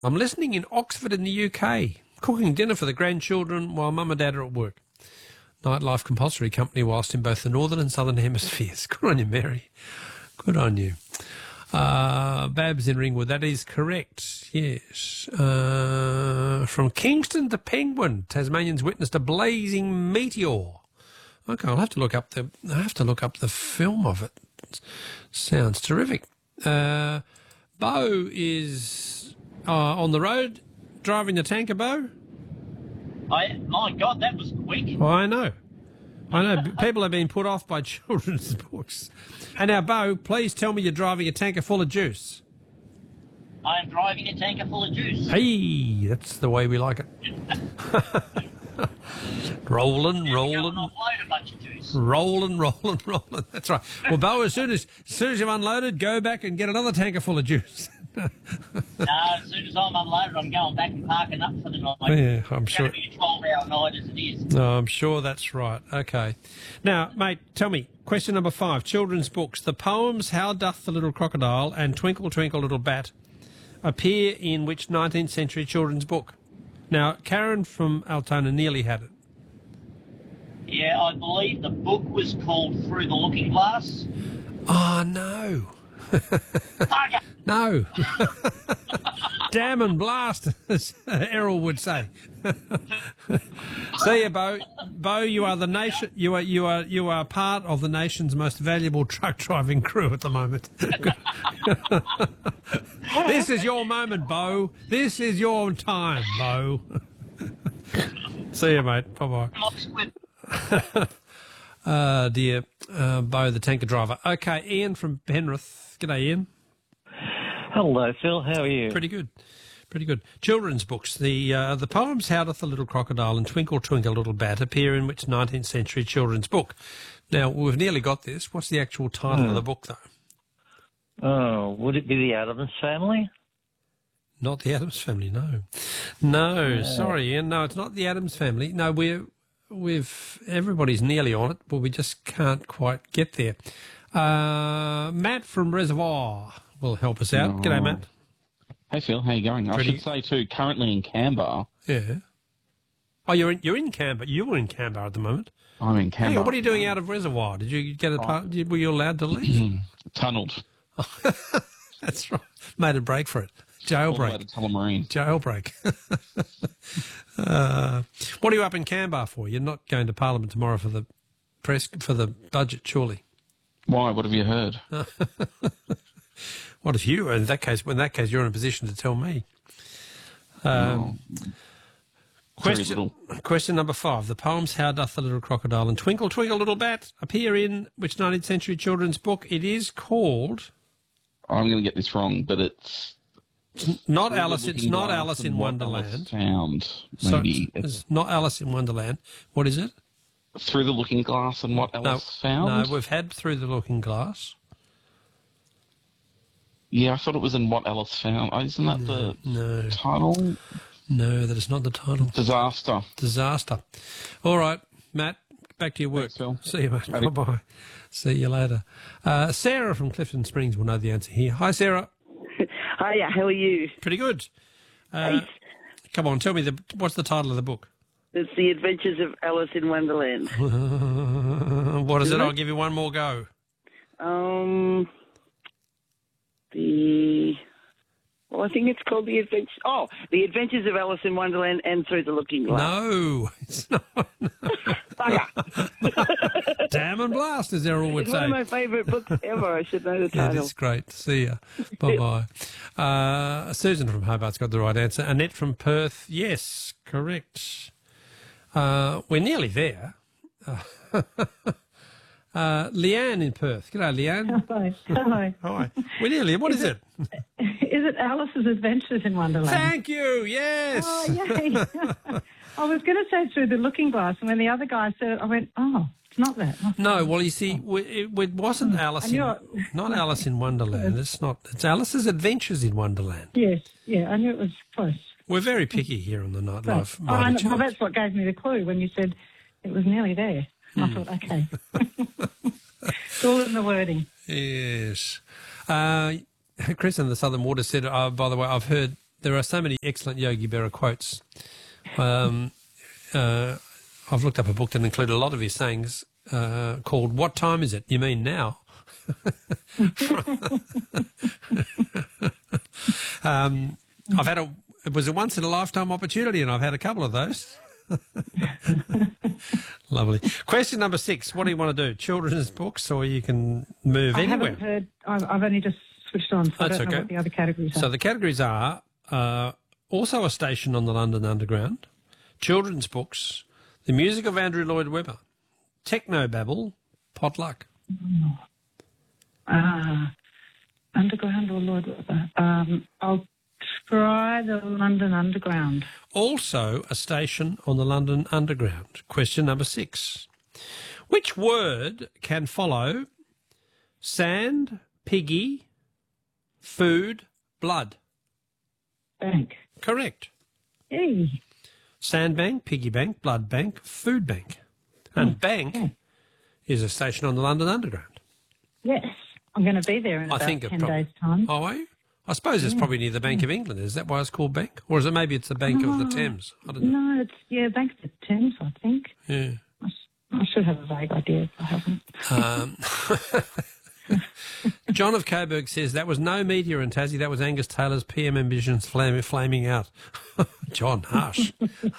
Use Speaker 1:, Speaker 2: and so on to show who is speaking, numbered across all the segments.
Speaker 1: I'm listening in Oxford in the UK, cooking dinner for the grandchildren while mum and dad are at work. Nightlife compulsory company whilst in both the northern and southern hemispheres. Good on you, Mary. Good on you. Babs in Ringwood, that is correct, yes. From Kingston to Penguin, Tasmanians witnessed a blazing meteor. Okay, I'll have to look up the film of it. Sounds terrific. Bo is on the road driving the tanker, Bo.
Speaker 2: My God, that was quick.
Speaker 1: Oh, I know. People have been put off by children's books. And now, Bo, please tell me you're driving a tanker full of juice.
Speaker 2: I'm driving a tanker full of juice.
Speaker 1: Hey, that's the way we like it. rolling.
Speaker 2: Offload a bunch of juice.
Speaker 1: Rolling. That's right. Well, Bo, as soon as you've unloaded, go back and get another tanker full of juice.
Speaker 2: No, as soon as I'm unloaded, I'm going back and parking up for the night.
Speaker 1: Yeah, I'm sure.
Speaker 2: It's going to be a 12-hour night as it is.
Speaker 1: No, I'm sure that's right. Okay. Now, mate, tell me, question number 5, children's books. The poems How Doth the Little Crocodile and Twinkle, Twinkle, Little Bat appear in which 19th century children's book? Now, Karen from Altona nearly had it.
Speaker 2: Yeah, I believe the book was called Through the Looking Glass.
Speaker 1: Oh, no.
Speaker 2: Bugger!
Speaker 1: No. Damn and blast, as Errol would say. See you, Bo. Bo, you are the nation. You are part of the nation's most valuable truck driving crew at the moment. This is your moment, Bo. This is your time, Bo. See you, mate. Bye bye. Dear Bo, the tanker driver. Okay, Ian from Penrith. G'day, Ian.
Speaker 3: Hello, Phil. How are you?
Speaker 1: Pretty good. Children's books. The poems How Doth the Little Crocodile and Twinkle, Twinkle, Little Bat appear in which 19th century children's book? Now, we've nearly got this. What's the actual title of the book, though?
Speaker 3: Oh, would it be The Addams Family?
Speaker 1: Not The Addams Family, no. No, sorry, Ian. No, it's not The Addams Family. No, everybody's nearly on it, but we just can't quite get there. Matt from Reservoir will help us out. G'day, Matt.
Speaker 4: Hey, Phil. How you going? I should say, too, currently in Canberra.
Speaker 1: Yeah. Oh, you're in Canberra. You were in Canberra at the moment.
Speaker 4: I'm in Canberra.
Speaker 1: Hang on, what are you doing out of Reservoir? Did you get were you allowed to leave?
Speaker 4: Tunnelled.
Speaker 1: That's right. Made a break for it. Jailbreak.
Speaker 4: Tullamarine.
Speaker 1: Jailbreak. What are you up in Canberra for? You're not going to Parliament tomorrow for the budget, surely.
Speaker 4: Why? What have you heard?
Speaker 1: What if you? In that case, you're in a position to tell me. Question number 5. The poems How Doth the Little Crocodile and Twinkle, Twinkle, Little Bat appear in which 19th century children's book? It is called...
Speaker 4: I'm going to get this wrong, but it's
Speaker 1: not Alice. It's not Alice in Wonderland.
Speaker 4: Found, maybe.
Speaker 1: So it's not Alice in Wonderland. What is it?
Speaker 4: Through the Looking Glass and What Alice Found?
Speaker 1: No, we've had Through the Looking Glass.
Speaker 4: Yeah, I thought it was in What Alice Found. Isn't that the title?
Speaker 1: No, that is not the title.
Speaker 4: Disaster.
Speaker 1: All right, Matt, back to your work.
Speaker 4: Thanks, Phil.
Speaker 1: See you, mate. Bye-bye. See you later. Sarah from Clifton Springs will know the answer here. Hi, Sarah.
Speaker 5: Hiya, how are you?
Speaker 1: Pretty good. Come on, tell me, what's the title of the book?
Speaker 5: It's The Adventures of Alice in Wonderland.
Speaker 1: What is it? I'll give you one more go.
Speaker 5: I think it's called The Adventures of Alice in Wonderland and Through the Looking Glass.
Speaker 1: No, it's not. Damn and blast, as Errol would say.
Speaker 5: It's one of my favourite books ever. I should know the title.
Speaker 1: That is great. See ya. Bye-bye. Susan from Hobart's got the right answer. Annette from Perth, yes, correct. We're nearly there. Leanne in Perth. G'day, Leanne.
Speaker 6: Hi.
Speaker 1: Hi. We're nearly. What is it?
Speaker 6: Is it Alice's Adventures in Wonderland?
Speaker 1: Thank you. Yes.
Speaker 6: Oh, yay. I was going to say Through the Looking Glass, and when the other guy said it, I went, oh, it's not that.
Speaker 1: No, well, you see, it wasn't Alice. Not Alice in Wonderland. It's not. It's Alice's Adventures in Wonderland.
Speaker 6: Yes. Yeah, I knew it was close.
Speaker 1: We're very picky here on the Nightlife.
Speaker 6: Well, that's what gave me the clue when you said it was nearly there. I thought, okay. It's all in the wording.
Speaker 1: Yes. Chris in the Southern Waters said, by the way, I've heard There are so many excellent Yogi Berra quotes. I've looked up a book that included a lot of his sayings called "What Time Is It? You Mean Now?" I've had it was a once in a lifetime opportunity, and I've had a couple of those. Lovely. Question number 6. What do you want to do? Children's books, or you can move anywhere?
Speaker 6: I haven't heard. I've only just switched on, so
Speaker 1: That's
Speaker 6: I don't know
Speaker 1: okay.
Speaker 6: what the other categories are.
Speaker 1: So the categories are also a station on the London Underground, children's books, the music of Andrew Lloyd Webber, technobabble, potluck.
Speaker 6: Underground or Lloyd Webber? I'll try the London Underground.
Speaker 1: Also a station on the London Underground. Question number 6. Which word can follow sand, piggy, food, blood?
Speaker 6: Bank.
Speaker 1: Correct.
Speaker 6: Yay.
Speaker 1: Sandbank, piggy bank, blood bank, food bank. And bank is a station on the London Underground.
Speaker 6: Yes. I'm going to be there in about 10 days' time.
Speaker 1: Oh, are you? I suppose it's probably near the Bank of England. Is that why it's called Bank? Or is it maybe it's the Bank of the Thames? I don't know.
Speaker 6: No, it's, Bank of the Thames, I think.
Speaker 1: Yeah.
Speaker 6: I should have a vague idea if I haven't.
Speaker 1: John of Coburg says that was no meteor in Tassie. That was Angus Taylor's PM ambitions flaming out. John, harsh.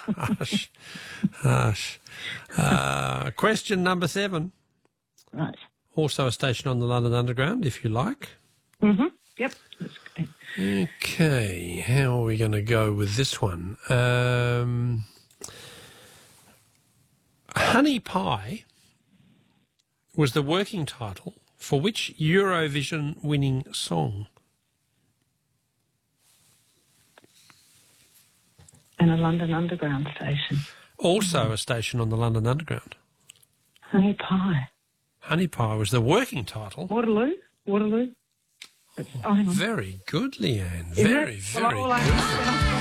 Speaker 1: Harsh. Question number 7.
Speaker 6: Right.
Speaker 1: Also a station on the London Underground, if you like.
Speaker 6: Mm-hmm. Yep. That's good.
Speaker 1: Okay, how are we going to go with this one? Honey Pie was the working title for which Eurovision winning song?
Speaker 6: And a London Underground station.
Speaker 1: Also a station on the London Underground.
Speaker 6: Honey Pie.
Speaker 1: Honey Pie was the working title.
Speaker 6: Waterloo? Hang on.
Speaker 1: Very good, Leanne.
Speaker 6: Is
Speaker 1: Very,
Speaker 6: it?
Speaker 1: very
Speaker 6: Well,
Speaker 1: good.